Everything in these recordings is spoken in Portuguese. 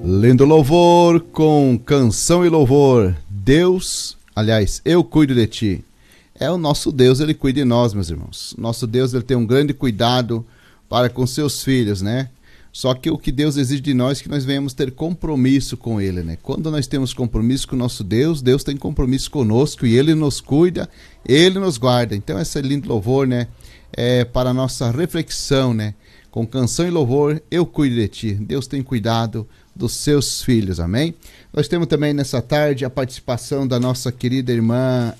Lindo louvor com canção e louvor. Deus, aliás, eu cuido de ti. É o nosso Deus, ele cuida de nós, meus irmãos. Nosso Deus, ele tem um grande cuidado para com seus filhos, né? Só que o que Deus exige de nós é que nós venhamos ter compromisso com ele, né? Quando nós temos compromisso com o nosso Deus, Deus tem compromisso conosco e ele nos cuida, ele nos guarda. Então esse lindo louvor, né? É para a nossa reflexão, né? Com canção e louvor, eu cuido de ti. Deus tem cuidado dos seus filhos, amém? Nós temos também nessa tarde a participação da nossa querida irmã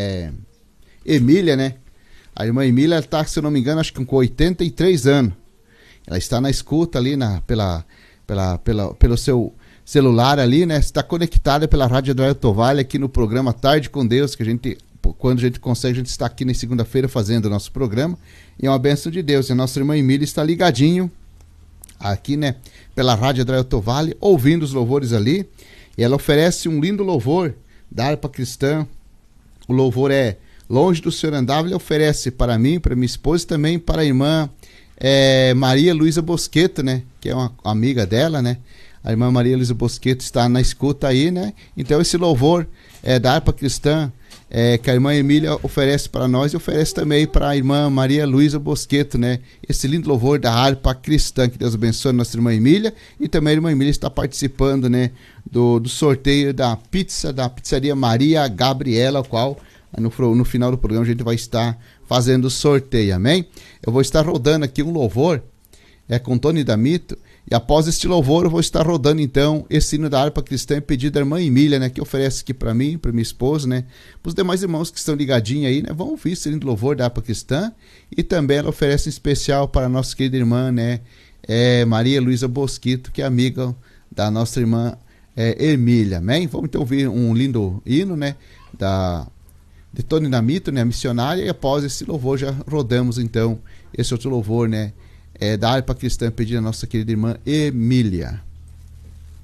Emília, né? A irmã Emília está, se eu não me engano, acho que com 83 anos. Ela está na escuta ali pelo seu celular ali, né? Está conectada pela Rádio Adrael Tovalha aqui no programa Tarde com Deus, que a gente, quando a gente consegue, a gente está aqui na segunda-feira fazendo o nosso programa. E é uma bênção de Deus. E a nossa irmã Emília está ligadinho aqui, né? Pela Rádio Adrael Tovalha, ouvindo os louvores ali. E ela oferece um lindo louvor da harpa cristã. O louvor é Longe do Senhor Andava. Ele oferece para mim, para minha esposa e também para a irmã Maria Luísa Bosqueto, né? Que é uma amiga dela, né? A irmã Maria Luísa Bosqueto está na escuta aí, né? Então esse louvor da harpa cristã que a irmã Emília oferece para nós e oferece também para a irmã Maria Luísa Bosqueto, né? Esse lindo louvor da harpa cristã. Que Deus abençoe a nossa irmã Emília. E também a irmã Emília está participando, né? Do sorteio da pizza da pizzaria Maria Gabriela, o qual no final do programa a gente vai estar fazendo o sorteio, amém? Eu vou estar rodando aqui um louvor com Tony Damito, e após este louvor eu vou estar rodando então esse hino da harpa cristã pedido da irmã Emília, né? Que oferece aqui para mim, para minha esposa, né? Para os demais irmãos que estão ligadinhos aí, né? Vão ouvir esse lindo louvor da harpa cristã, e também ela oferece em especial para a nossa querida irmã, né? Maria Luísa Bosquito, que é amiga da nossa irmã Emília, amém? Vamos então ouvir um lindo hino, né? De Tony Damito, né, missionária, e após esse louvor já rodamos então esse outro louvor, né, da harpa cristã pedido a nossa querida irmã Emília.